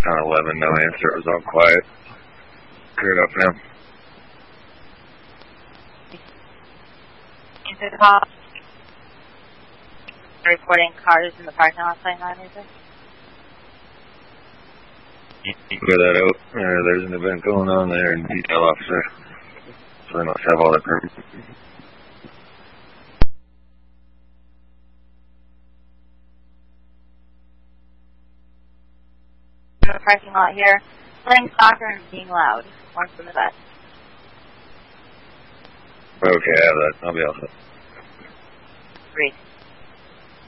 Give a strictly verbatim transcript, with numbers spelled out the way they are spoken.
on eleven, no answer. It was all quiet. Cleared up now. Answer the call. Reporting cars in the parking lot playing on music. Clear that out. Uh, there's an event going on there, and detail officer. So they must have all their permits. In the parking lot here, playing soccer and being loud. One from the best. Okay, I have that. I'll be all set. Great.